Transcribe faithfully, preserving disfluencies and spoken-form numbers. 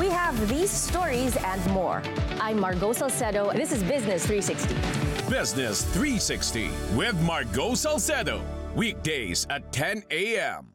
We have these stories and more. I'm Margot Salcedo. This is Business three sixty. Business three sixty with Margot Salcedo. Weekdays at ten a m